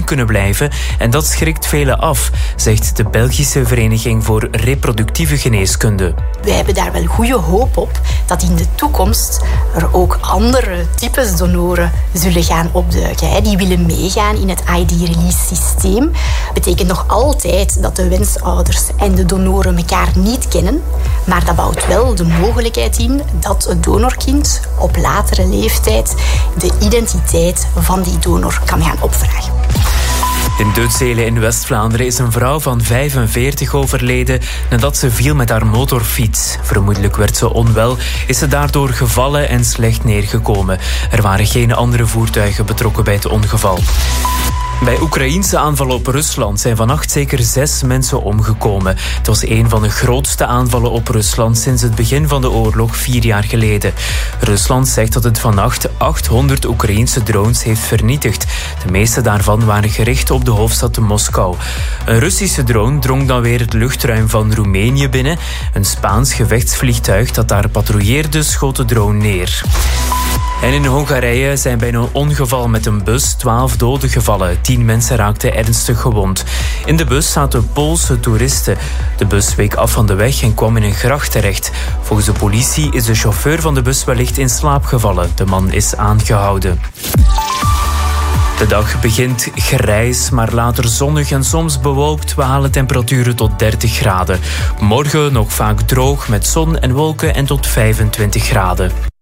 anoniem kunnen blijven en dat schrikt velen af, zegt de Belgische Vereniging voor Reproductieve Geneeskunde. Wij hebben daar wel goede hoop op dat in de toekomst er ook andere types donoren zullen gaan opduiken. Die willen meegaan in het ID-release-systeem. Dat betekent nog altijd dat de wensouders en de donoren elkaar niet kennen, maar dat bouwt wel de mogelijkheid in dat het donorkind op latere leeftijd de identiteit van die donor kan gaan opvragen. In Duutzelen in West-Vlaanderen is een vrouw van 45 overleden nadat ze viel met haar motorfiets. Vermoedelijk werd ze onwel, is ze daardoor gevallen en slecht neergekomen. Er waren geen andere voertuigen betrokken bij het ongeval. Bij Oekraïense aanvallen op Rusland zijn vannacht zeker 6 mensen omgekomen. Het was een van de grootste aanvallen op Rusland sinds het begin van de oorlog 4 jaar geleden. Rusland zegt dat het vannacht 800 Oekraïense drones heeft vernietigd. De meeste daarvan waren gericht op de hoofdstad Moskou. Een Russische drone drong dan weer het luchtruim van Roemenië binnen. Een Spaans gevechtsvliegtuig dat daar patrouilleerde schoot de drone neer. En in Hongarije zijn bij een ongeval met een bus 12 doden gevallen. 10 mensen raakten ernstig gewond. In de bus zaten Poolse toeristen. De bus week af van de weg en kwam in een gracht terecht. Volgens de politie is de chauffeur van de bus wellicht in slaap gevallen. De man is aangehouden. De dag begint grijs, maar later zonnig en soms bewolkt. We halen temperaturen tot 30 graden. Morgen nog vaak droog met zon en wolken en tot 25 graden.